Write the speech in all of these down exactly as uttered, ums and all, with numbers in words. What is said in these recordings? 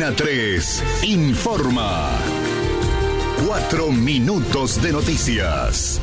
Cadena tres informa. Cuatro minutos de noticias.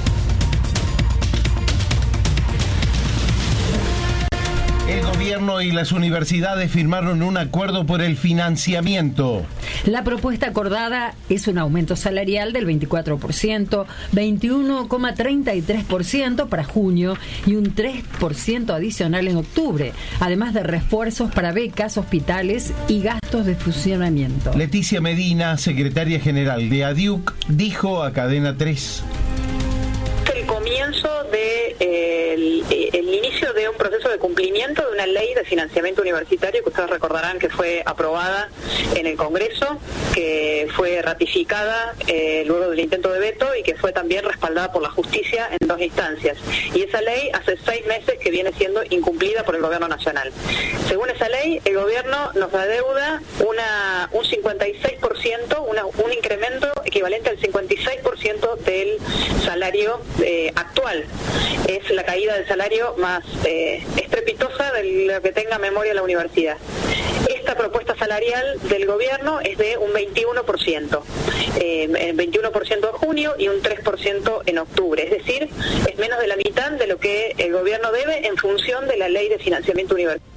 El gobierno y las universidades firmaron un acuerdo por el financiamiento. La propuesta acordada es un aumento salarial del veinticuatro por ciento, veintiuno coma treinta y tres por ciento para junio y un tres por ciento adicional en octubre, además de refuerzos para becas, hospitales y gastos de funcionamiento. Leticia Medina, secretaria general de ADIUC, dijo a Cadena tres. El comienzo de eh, el, el inicio de un proceso de cumplimiento de una ley de financiamiento universitario que ustedes recordarán que fue aprobada en el Congreso, que fue ratificada eh, luego del intento de veto y que fue también respaldada por la justicia en dos instancias. Y esa ley hace seis meses que viene siendo incumplida por el Gobierno Nacional. Según esa ley, el Gobierno nos adeuda una, un cincuenta y seis por ciento, una, un incremento equivalente al cincuenta y seis por ciento del salario eh, actual. Es la caída del salario más eh, estrepitosa de lo que tenga memoria la universidad. Esta propuesta salarial del gobierno es de un veintiuno por ciento, eh, veintiuno por ciento en junio y un tres por ciento en octubre, es decir, es menos de la mitad de lo que el gobierno debe en función de la ley de financiamiento universitario.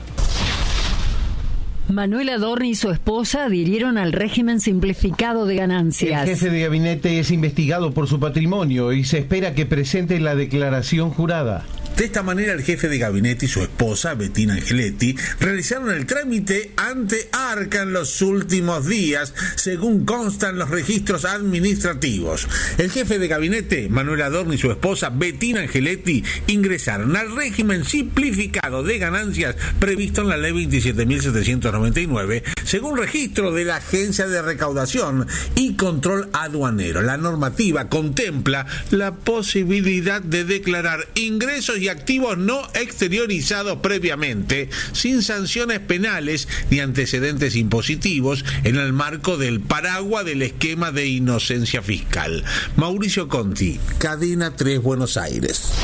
Manuel Adorni y su esposa adhirieron al régimen simplificado de ganancias. El jefe de gabinete es investigado por su patrimonio y se espera que presente la declaración jurada. De esta manera, el jefe de gabinete y su esposa, Bettina Angeletti, realizaron el trámite ante ARCA en los últimos días, según constan los registros administrativos. El jefe de gabinete, Manuel Adorni y su esposa, Bettina Angeletti, ingresaron al régimen simplificado de ganancias previsto en la ley veintisiete mil setecientos noventa y nueve, según registro de la Agencia de Recaudación y Control Aduanero. La normativa contempla la posibilidad de declarar ingresos y activos no exteriorizados previamente, sin sanciones penales ni antecedentes impositivos, en el marco del paraguas del esquema de inocencia fiscal. Mauricio Conti, Cadena tres, Buenos Aires.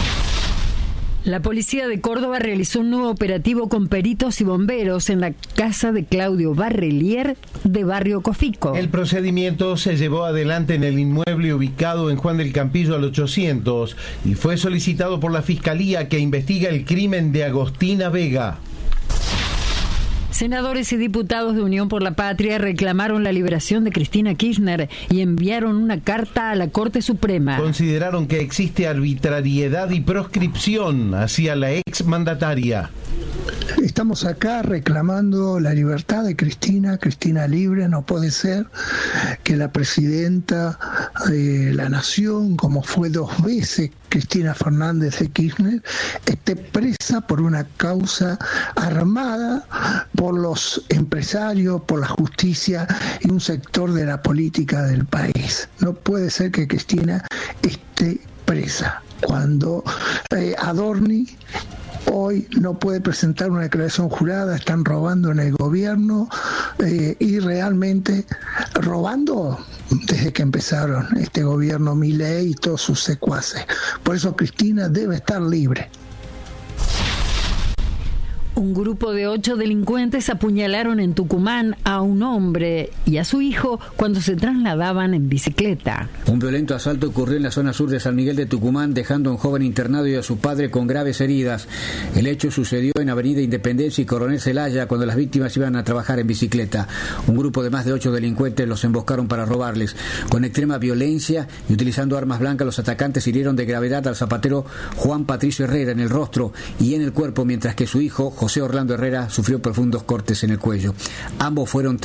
La policía de Córdoba realizó un nuevo operativo con peritos y bomberos en la casa de Claudio Barrelier de Barrio Cofico. El procedimiento se llevó adelante en el inmueble ubicado en Juan del Campillo al ochocientos y fue solicitado por la Fiscalía, que investiga el crimen de Agostina Vega. Senadores y diputados de Unión por la Patria reclamaron la liberación de Cristina Kirchner y enviaron una carta a la Corte Suprema. Consideraron que existe arbitrariedad y proscripción hacia la exmandataria. Estamos acá reclamando la libertad de Cristina, Cristina libre. No puede ser que la presidenta de la Nación, como fue dos veces Cristina Fernández de Kirchner, esté presa por una causa armada por los empresarios, por la justicia y un sector de la política del país. No puede ser que Cristina esté presa cuando eh, Adorni hoy no puede presentar una declaración jurada. Están robando en el gobierno eh, y realmente robando desde que empezaron este gobierno Milei y todos sus secuaces. Por eso Cristina debe estar libre. Un grupo de ocho delincuentes apuñalaron en Tucumán a un hombre y a su hijo cuando se trasladaban en bicicleta. Un violento asalto ocurrió en la zona sur de San Miguel de Tucumán, dejando a un joven internado y a su padre con graves heridas. El hecho sucedió en Avenida Independencia y Coronel Celaya, cuando las víctimas iban a trabajar en bicicleta. Un grupo de más de ocho delincuentes los emboscaron para robarles. Con extrema violencia y utilizando armas blancas, los atacantes hirieron de gravedad al zapatero Juan Patricio Herrera en el rostro y en el cuerpo, mientras que su hijo, José Orlando Herrera, sufrió profundos cortes en el cuello. Ambos fueron